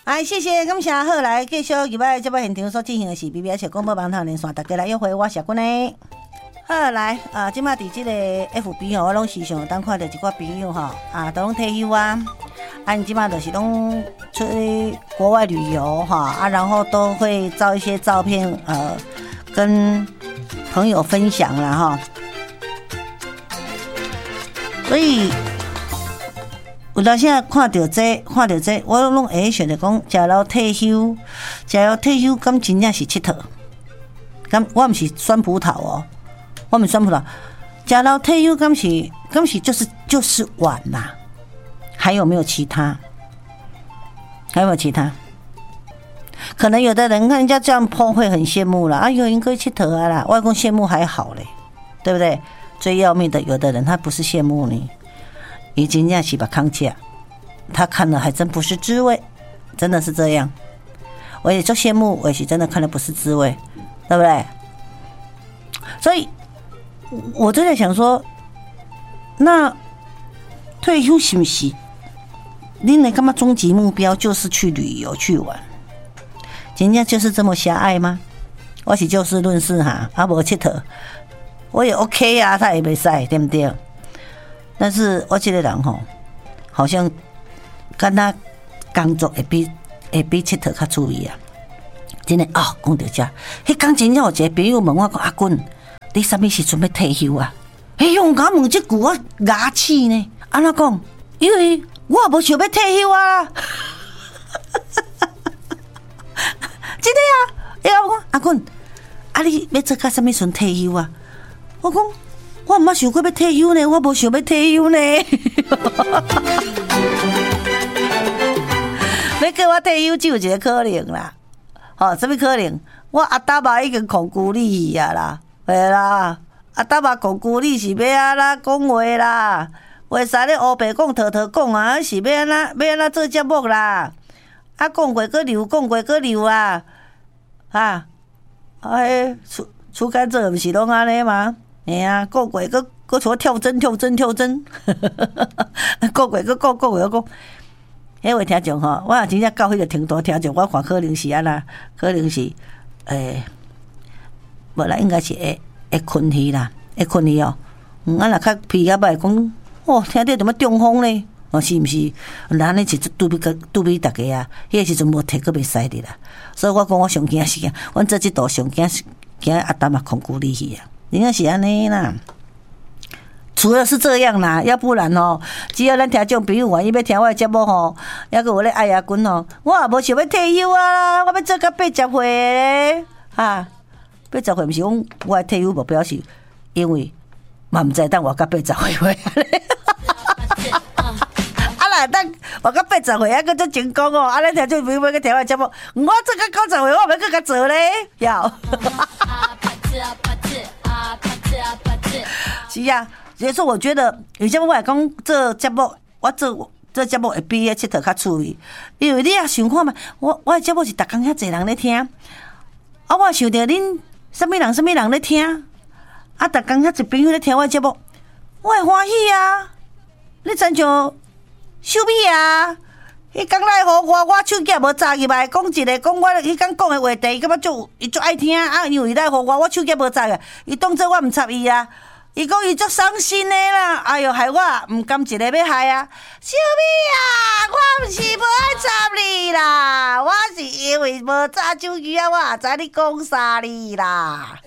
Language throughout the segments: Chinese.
谢谢，感谢好来继续入来节目现场所进行的是 BBS 广播网头连线，大家来约会，我是君呢。好来即马伫即个 FB 我拢时常当看到一寡朋友都拢退休因即马就是拢出去国外旅游然后都会照一些照片跟朋友分享啦所以有当现在看到这，我拢会想着讲，食了退休，敢真正是佚佗？敢我毋是酸葡萄我们酸葡萄，食了退休敢是就是玩啦？还有没有其他？可能有的人看人家这样碰会很羡慕啦，有应该佚佗啦，外公羡慕还好嘞，对不对？最要命的，有的人他不是羡慕你。已经让洗把康起啊，他看了还真不是滋味，真的是这样。我也就羡慕，我也是真的看了不是滋味，对不对？所以我就在想说，那退休是不是？你的干嘛终极目标就是去旅游去玩？人家就是这么狭隘吗？我是就事论事没佚佗，我也 OK 他也没使，对不对？但是我这个人好像跟他工作会比佚佗较注意真的讲到这，迄天真正有一个朋友问我讲阿君，你什么时阵要退休用我问这句我牙齿呢？安怎讲？因为我也无想要退休真的我讲阿君，你要做到什么时阵退休我讲。我毋捌想过要退休呢，我无想要退休呢。要叫我退休，只有一个可能啦。什么可能？我阿达爸已经控股你去啦，对啦。阿达爸控股你是要安怎讲话啦？话使咧乌白讲、套套讲是要安怎做节目啦？讲过搁留，讲过搁留厝干这毋是拢安尼吗？讲过搁像跳针，讲过搁讲。迄位听众我也真正到迄个程度，听众我看可能是安那，可能是无啦，应该是会困去啦，会困去若较皮较歹讲，听到怎么中风咧？是毋是？咱咧是拄比大家迄个时阵无摕搁袂使的啦。所以我讲我上惊是阮做这道上惊阿达嘛控股你去人家是安尼啦。除了是这样啦，要不然只要咱听众朋友愿意要听我的节目还有我咧爱阿君我也无想要退休我要做到80岁80岁毋是讲我的退休目标是，因为嘛毋知等我到80岁等我到80岁还佫成功咱听众朋友要去听我的节目，我做到90岁我要佫甲做咧，是所以说我觉得有些我来讲这节目，我做这节目会比佚佗较趣味，因为你也想看嘛，我的节目是逐工遐侪人咧听，我想着恁什么人咧听，逐工遐侪朋友咧听我的节目，我会欢喜你亲像秀美迄天来互我手机也无查入来，讲一个讲我迄天讲的话题，感觉伊足爱听因为来互我手机无查个，伊当做我毋插伊伊讲伊足伤心的啦，哎哟，害我毋甘一个要害小美我毋是无爱插你啦，我是因为无查手机我也知你讲啥哩啦。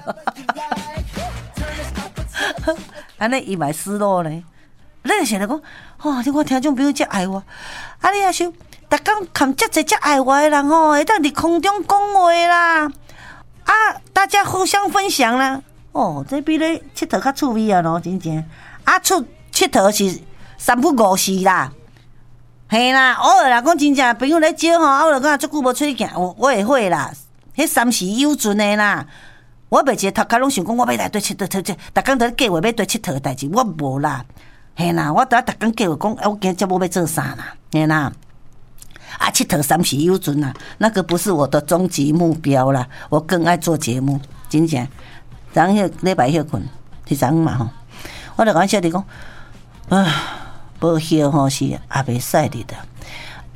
安尼伊嘛失落呢。你就想着讲，你看听众朋友遮爱我，你也想，逐工看遮侪遮爱我的人会当伫空中讲话啦，大家互相分享啦。这比咧佚佗较趣味真正。佚佗是3不5时啦，嘿啦，偶尔啦，讲真正朋友来招我就讲足久无出去行，我会会啦，迄3时有准的啦。我袂一个头壳拢想讲，我要来对佚佗，逐工在计划要对佚佗的代志，我无啦。嘿啦，我逐工计划讲，我今节目要做啥啦？嘿啦，佚佗3时有准啦，那个不是我的终极目标啦。我更爱做节目，真正。昨迄礼拜休困，是昨嘛我就讲小弟讲，无休是也袂使的。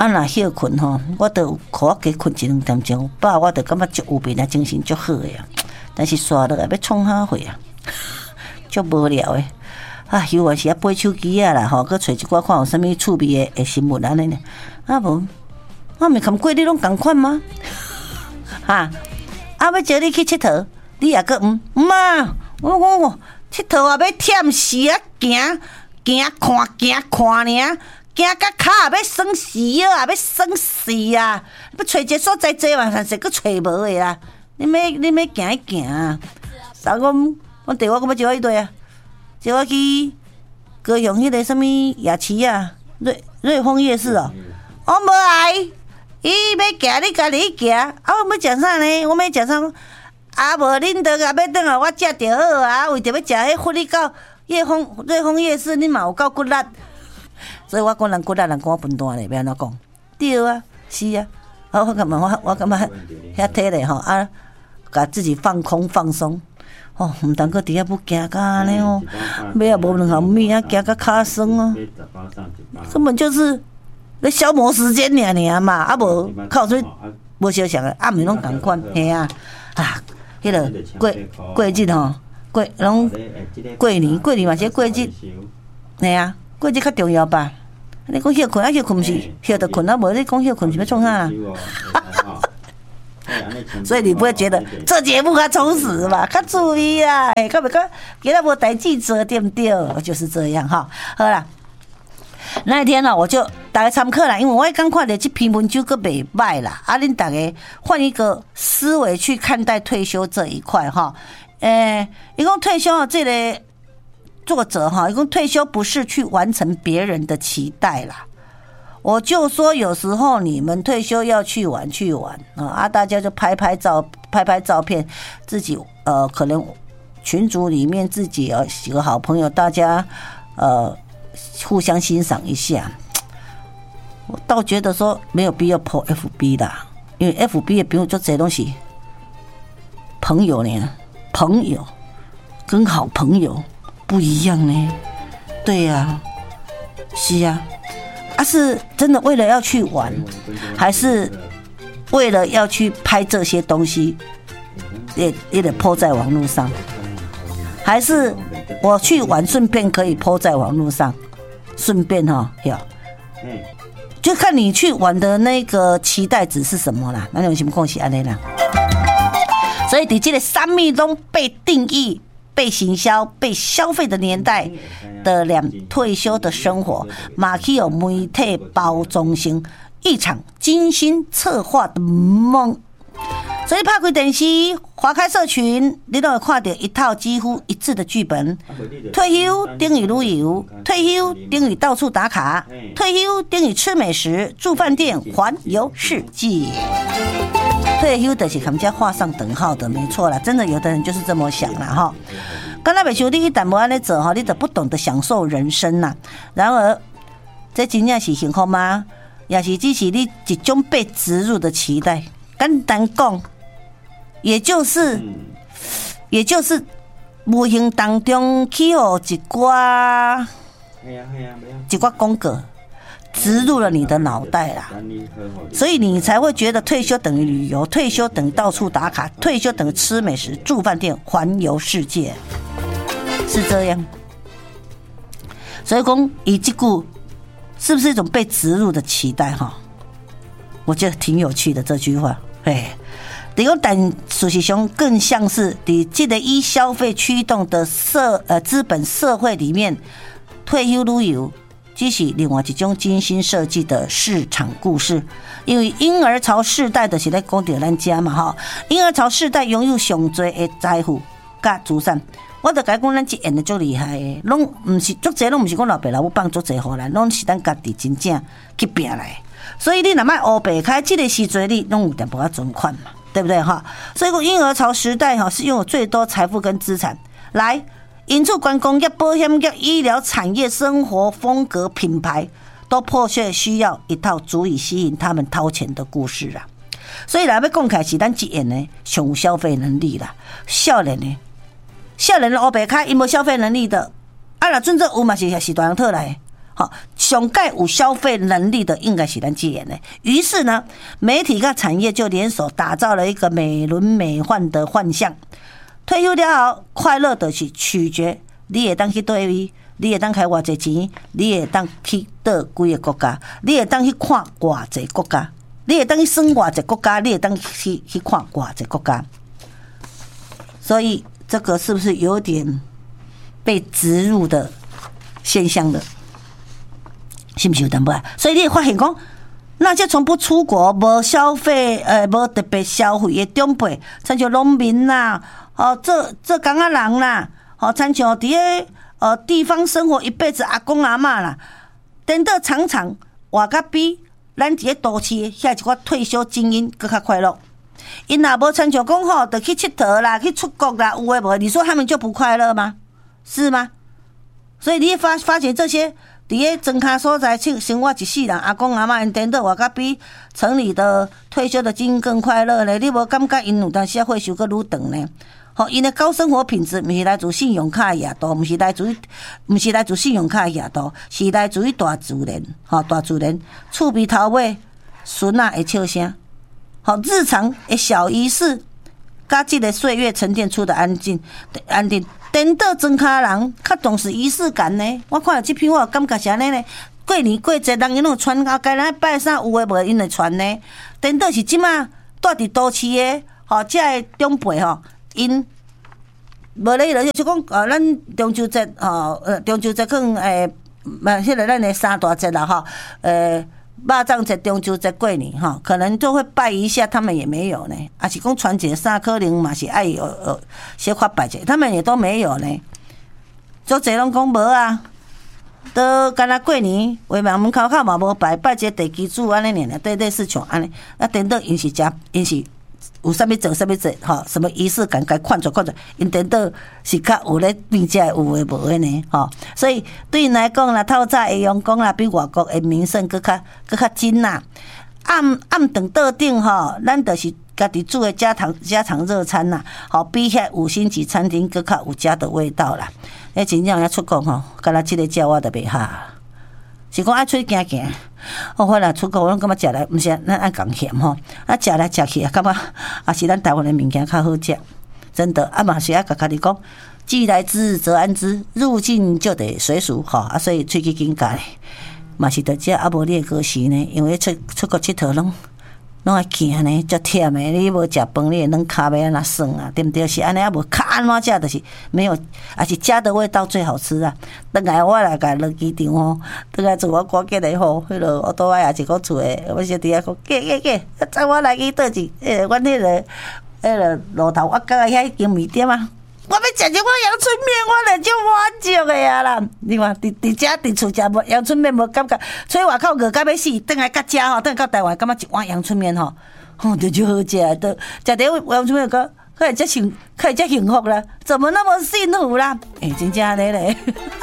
若休困吼，我都互我加困1-2点钟，爸我就感觉足有病啊，精神足好诶啊。但是刷落来要创啥货啊，足无聊诶。啊，有啊是啊买手机啊啦，吼，搁找一寡看有啥物趣味诶新闻安尼呢？啊无，我咪看过你拢共款吗？哈，啊要招你去佚佗，你也搁啊，我佚佗也要忝死啊，行看尔，行到骹要酸死啊，要酸死啊！要找一个所在坐嘛，但是搁找无诶啦。你要行一行啊！啥讲？我弟我搁要招我去对啊，招我去高雄迄个什么夜市啊，瑞丰夜市哦。我无爱，伊要行你家己行。啊，我要食啥呢？我要食啥？啊，无恁倒也要转来，我食着好啊。为着要食迄福利到瑞丰夜市，你嘛有够骨力。所以我讲人骨力，人讲我笨蛋咧，要安怎讲？对啊，是啊。啊，我感觉遐体咧吼啊，甲自己放空放松。哦，毋通搁伫遐要行甲安尼哦，尾也无2项物啊，行甲骹酸哦，根本就是咧消磨时间尔嘛，啊无靠出无相像诶，暗暝拢共款，嘿啊，啊，迄个过日吼，拢过年嘛是过日，嘿啊，过日较重要吧？你讲休困啊，休困毋是休着困啊，无你讲休困是要创啥？所以你不会觉得做节目较充实嘛？较注意啊，较袂较今仔无代志做，对不对？就是这样哈。好啦，那一天呢，我就大家参考啦，因为我刚看到这篇文章个袂歹啦，啊，恁大家换一个思维去看待退休这一块哈。伊讲退休这个作者哈，伊讲退休不是去完成别人的期待啦。我就说，有时候你们退休要去玩啊，大家就拍拍照片，自己可能群组里面自己几个好朋友，大家互相欣赏一下。我倒觉得说没有必要 po FB 啦，因为 FB 也不用做这些东西。朋友呢，朋友跟好朋友不一样呢，对呀，是呀。是真的为了要去玩，还是为了要去拍这些东西，也得 po 在网络上？还是我去玩顺便可以 po 在网络上？顺便就看你去玩的那个期待值是什么啦。那有什么关系安尼啦？所以，在这个三密中被定义、被行销、被消费的年代的退休的生活，马去有媒体包装成一场精心策划的梦。所以拍开电视、划开社群，你都会看到一套几乎一致的剧本：退休等于旅游，退休等于到处打卡，退休等于吃美食、住饭店、环游世界。退休就是他们家画上等号的，没错啦，真的有的人就是这么想啦哈。刚才袂想你一旦无安尼做吼，你就不懂得享受人生啦。然而，这真正是幸福吗？也是只是你一种被植入的期待。简单讲，也就是无形当中去互一寡广告植入了你的脑袋啦，所以你才会觉得退休等于旅游，退休等于到处打卡，退休等于吃美食、住饭店、环游世界，是这样。所以讲，以这句是不是一种被植入的期待哈？我觉得挺有趣的这句话。但事实上更像是在这个以消费驱动的资本社会里面，退休旅游只是另外一种精心设计的市场故事。因为婴儿潮世代就是在讲到咱家嘛哈，婴儿潮世代拥有上多的财富甲资产。我就甲讲，咱这演的足厉害的，拢唔是足侪，拢唔是讲老爸老母帮足侪互咱，拢是咱家己真正去拼来。所以你若卖乌白开，这个时阵你拢有淡薄仔存款嘛，对不对哈？所以讲婴儿潮时代哈是拥有最多财富跟资产。来，因此观光业、保险业、医疗产业、生活风格品牌，都迫切需要一套足以吸引他们掏钱的故事啊。所以若要讲起来是咱一演呢，上有消费能力啦，少年的乌白开，因无消费能力的，啊若准做有嘛是大人讨来的。 好，上盖有消费能力的应该是咱这样的。于是呢，媒体跟产业就联手打造了一个美轮美奂的幻象。退休了后，快乐的是取决你会当去对位，你会当开偌济钱，你会当去倒几个国家，你会当去看偌济国家，你会当去耍偌济国家，你会当去看偌济国家。所以这个是不是有点被植入的现象了？是不是有淡薄？所以你会发现讲，那些从不出国、无消费、无特别消费的长辈，亲像农民啦，做工仔人啦，亲像伫个地方生活一辈子阿公阿嬷啦，等到常常活甲比咱伫个都市遐一寡退休精英更较快乐。因若无亲像讲就去佚佗啦，去出国啦，有诶无？你说他们就不快乐吗？是吗？所以你发觉这些伫个庄脚所在生活一世人，阿公阿嬷因等到活甲比城里的退休的精英更快乐呢？你无感觉因有当时岁数阁愈长呢？因的高生活品质，毋是来自信用卡的额度，毋是来自信用卡的额度，是来自于大自然，大自然，厝边头尾孙仔会笑声，日常的小仪式，甲这个岁月沉淀出的安定。等到庄脚人较重视仪式感呢？我看到这篇，我感觉是安尼呢。过年过节，人因有传到该咱拜啥有诶无，因会传呢。等到是即马住伫都市的，这个长辈因无咧了，就讲咱中秋节中秋节可能迄个咱的三大节啦肉粽节、中秋节、过年可能就会拜一下，他们也没有呢。啊是讲传一个啥可能嘛是爱有小可拜一下，他们也都没有呢。足侪拢讲无啊，都干那过年围门口嘛无拜一个地基主安尼尔，对类似像安尼。啊，等到因是有啥物做啥物做，什么仪式感该看做，因等到是较有咧变价有诶无诶呢，所以对因来讲啦，透早会用讲啦，比外国诶名声搁较真啦。暗顿桌顶咱就是家己煮诶家常热餐啦，比遐5星级餐厅搁较有家的味道啦。真正要出国敢若即个食我都袂下。是讲爱出去行，我若出国，我拢感觉食来，毋是咱爱共嫌食来食去感觉也是咱台湾的物件较好食，真的嘛是爱甲家己讲，既来之则安之，入境就得随俗所以出去境界嘛是得食，无你会高时呢，因为出国佚佗拢爱行呢，足忝的。你无食饭，你软骹要安怎算啊？对不对？是安尼啊，无较安怎食，就是没有，还是家的味道最好吃啊。等下我来甲落机场等下做我赶紧来迄落我倒来也是讲厝诶，我小弟仔讲，载我来去倒去，阮迄个路头我角遐间面店啊。我要食一碗阳春面，我就满足的啊啦！你看，伫厝食阳春面无感觉，吹外口饿到要死，等来甲食等来到台湾，感觉一碗阳春面就就好食，都食着阳春面个，可会遮幸福啦？怎么那么幸福啦？真正的嘞！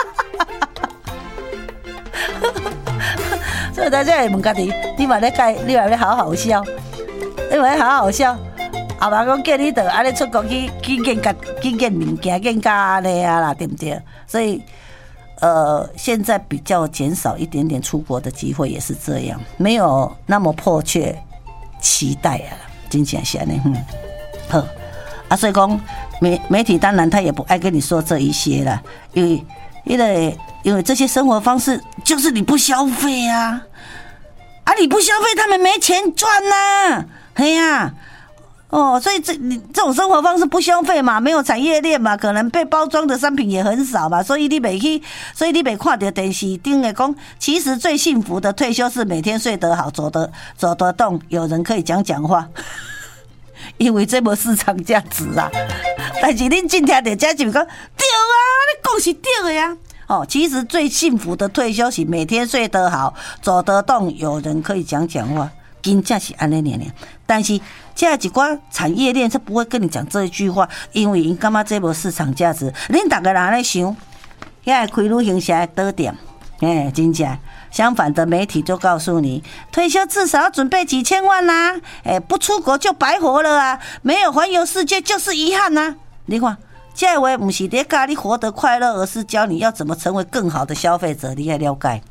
所以大家会问家己，你嘛咧好好笑，你嘛咧好好笑。阿妈讲叫你着安尼出国去见物件，见甲安尼啊啦，对不对？所以现在比较减少一点点出国的机会，也是这样，没有那么迫切期待啊，真正是安尼。好所以讲媒体当然他也不爱跟你说这一些啦，因为这些生活方式就是你不消费啊，你不消费，他们没钱赚呐，嘿呀。所以这种生活方式不消费嘛，没有产业链嘛，可能被包装的商品也很少嘛，所以你没看到电视顶的讲，其实最幸福的退休是每天睡得好，走得动，有人可以讲话，因为这无市场价值啊。但是恁真听到这就讲对啊，你讲是对的呀。其实最幸福的退休是每天睡得好，走得动，有人可以讲话。真正是安尼尔，但是这一寡产业链是不会跟你讲这一句话，因为因感觉这无市场价值。恁大家人咧想，遐开旅行社倒店，真正。相反的，媒体就告诉你，退休至少要准备几千万啦，不出国就白活了啊，没有环游世界就是遗憾呐。你看，这话不是在教你活得快乐，而是教你要怎么成为更好的消费者，你要了解。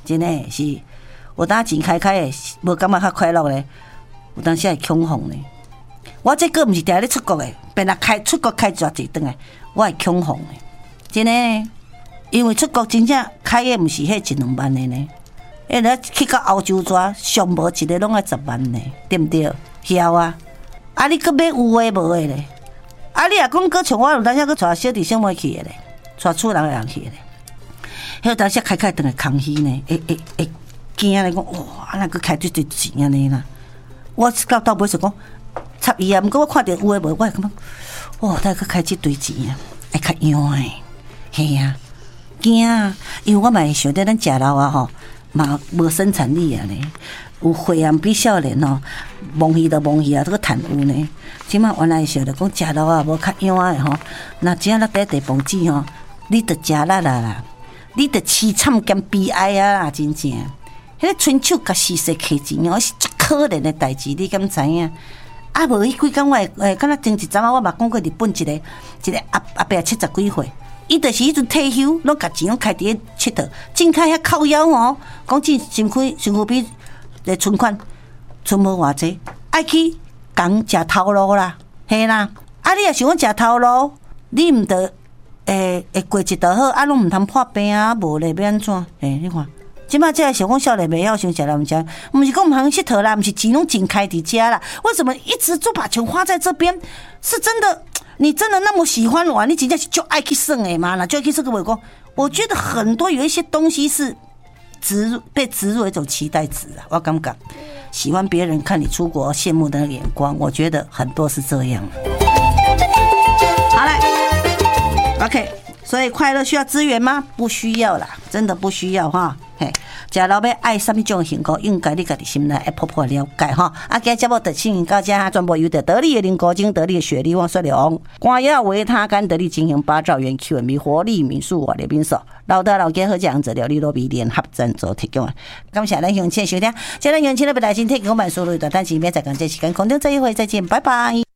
真诶是，有当钱开诶，无感觉较快乐咧，有当时会恐慌咧。我这个毋是定咧出国诶，变若出国开偌济顿诶，我会恐慌诶，真诶，因为出国真正开诶毋是迄1-2万诶呢，咱去到欧洲抓，上无一个拢要10万呢，对毋对？晓啊！啊，你搁要有诶无诶咧？啊，你若讲搁像我有当时搁带小弟小妹去诶咧，带厝人诶人去诶咧，迄当时开顿来空虚呢，会惊咧讲哇，啊，搁开这多钱安尼啦？我到尾就讲插伊啊，毋过我看到有诶无，我会感觉哇，再搁开这堆钱啊，会较痒诶，嘿啊，惊啊！因为我嘛会想着咱食老啊吼，嘛无生产力啊咧。有岁暗比少年吼，蒙去就蒙去啊，这个贪污呢。即马原来想着讲食老啊，无较痒诶吼。那只要咱第一棒子吼，你着食力啦，你着凄惨兼悲哀啊啦，真正。迄个伸手甲死死摕钱哦，是足可怜诶代志，你敢知影？啊，无迄几工我敢若前一阵啊，我嘛讲过日本一个阿伯70几岁。伊就是迄阵退休，拢甲钱拢开伫咧佚佗，正开遐靠腰哦，讲真开身躯比存款存无偌济，爱去讲食头路啦，嘿啦。啊，你若想讲食头路，你毋得会过一道好，啊，拢毋通破病啊，无咧要安怎？你看，即摆这想讲少年袂晓想食啦，毋食，毋是讲毋通佚佗啦，毋是钱拢尽开伫遮啦。为什么一直就把钱花在这边？是真的？你真的那么喜欢玩？你真正是就爱去耍诶嘛？那就爱去耍个话讲，我觉得很多有一些东西是被植入一种期待值啊。我感觉喜欢别人看你出国羡慕的眼光，我觉得很多是这样。好了 ，OK， 所以快乐需要资源吗？不需要啦，真的不需要哈。嘿，食老要爱什么种幸福，应该你家己心内要破了解哈。啊，今日节目就先到这，全部由得力的林国精、得力的雪莉、汪雪良、光耀维他干得力进行8兆元 Q&B 活力民宿我的民宿，老大老家好讲者料理罗比联合赞助提供。感谢咱乡亲收听，今日乡亲的不来信提供满收入的，但是明仔载这时间空中再一会再见，拜拜。